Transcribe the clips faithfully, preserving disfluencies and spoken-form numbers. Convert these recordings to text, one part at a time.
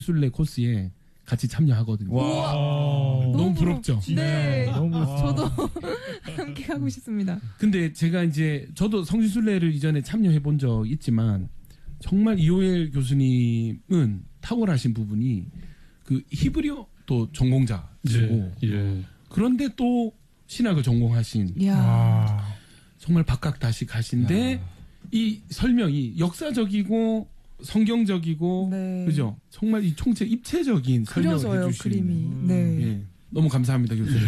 순례 코스에 같이 참여하거든요. 와. 너무, 너무 부럽죠? 네. 너무 저도 함께 하고 싶습니다. 근데 제가 이제 저도 성지순례를 이전에 참여해 본 적 있지만 정말 이호엘 교수님은 탁월하신 부분이 그 히브리어 또 전공자시고 예, 예. 그런데 또 신학을 전공하신 이야. 아. 정말 박학다식하신데 야. 이 설명이 역사적이고 성경적이고 네. 그죠? 정말 이 총체 입체적인 설명을 그려져요, 해주시는 그림이. 네. 예. 너무 감사합니다, 교수님.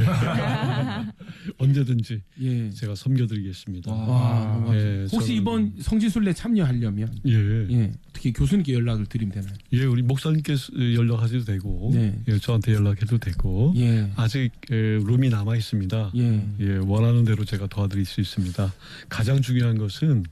언제든지 예. 제가 섬겨드리겠습니다. 와, 너무 감사합니다. 예, 혹시 저는- 이번 성지순례 참여하려면 예. 예, 어떻게 교수님께 연락을 드리면 되나요? 예, 우리 목사님께 연락하셔도 되고, 네. 예, 저한테 연락해도 되고, 예. 아직 예, 룸이 남아 있습니다. 예. 예, 원하는 대로 제가 도와드릴 수 있습니다. 가장 중요한 것은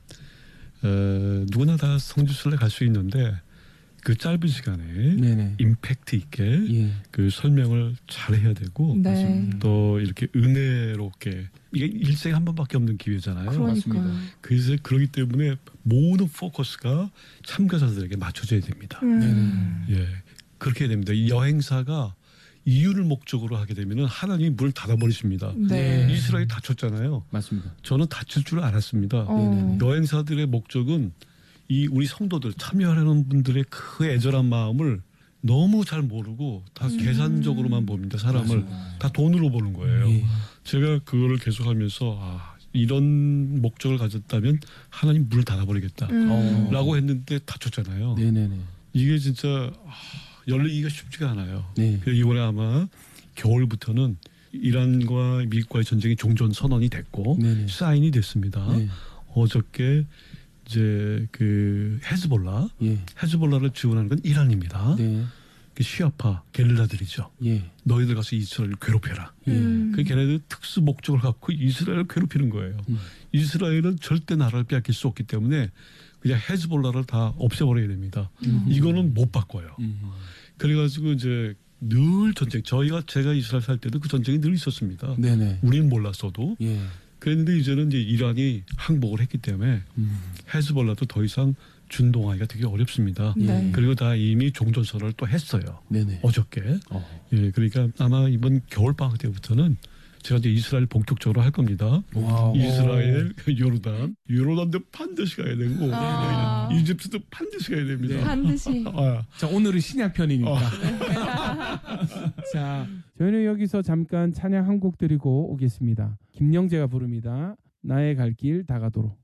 어, 누구나 다 성지순례 갈 수 있는데 그 짧은 시간에 네네. 임팩트 있게 예. 그 설명을 잘 해야 되고 네. 또 이렇게 은혜롭게 이게 일생에 한 번밖에 없는 기회잖아요. 그러니까요. 그래서 그렇기 때문에 모든 포커스가 참가자들에게 맞춰져야 됩니다. 음. 예, 그렇게 해야 됩니다. 이 여행사가 이유를 목적으로 하게 되면은 하나님이 문을 닫아버리십니다. 네. 이스라엘이 닫혔잖아요. 맞습니다. 저는 닫힐 줄 알았습니다. 어. 여행사들의 목적은 이 우리 성도들 참여하려는 분들의 그 애절한 마음을 너무 잘 모르고 다 음. 계산적으로만 봅니다. 사람을 맞습니다. 다 돈으로 보는 거예요. 예. 제가 그거를 계속하면서 아, 이런 목적을 가졌다면 하나님 문을 닫아버리겠다라고 음. 했는데 닫혔잖아요. 네네네. 이게 진짜 아, 열리기가 쉽지가 않아요. 네. 그래서 이번에 아마 겨울부터는 이란과 미국과의 전쟁이 종전 선언이 됐고 네네. 사인이 됐습니다. 네. 어저께 이제 그 헤즈볼라, 예. 헤즈볼라를 지원하는 건 이란입니다. 네. 그 시아파 게릴라들이죠. 예. 너희들 가서 이스라엘을 괴롭혀라. 예. 음. 그 걔네들 특수 목적을 갖고 이스라엘을 괴롭히는 거예요. 음. 이스라엘은 절대 나라를 빼앗길 수 없기 때문에 그냥 헤즈볼라를 다 없애버려야 됩니다. 음. 이거는 못 바꿔요. 음. 그래가지고 이제 늘 전쟁. 저희가 제가 이스라엘 살 때도 그 전쟁이 늘 있었습니다. 네네. 우리는 몰랐어도. 예. 그랬는데 이제는 이제 이란이 항복을 했기 때문에 음. 헤즈볼라도 더 이상 준동하기가 되게 어렵습니다. 네. 그리고 다 이미 종전선언을 또 했어요. 네네. 어저께. 어. 예, 그러니까 아마 이번 겨울방학 때부터는 제가 이제 이스라엘 본격적으로 할 겁니다. 와우. 이스라엘, 요르단, 요르단도 반드시 가야 되고 아. 이집트도 반드시 가야 됩니다. 네. 반드시. 아, 자, 오늘은 신약 편이니까. 어. 자, 저희는 여기서 잠깐 찬양 한 곡 드리고 오겠습니다. 김영재가 부릅니다. 나의 갈 길 다가도록.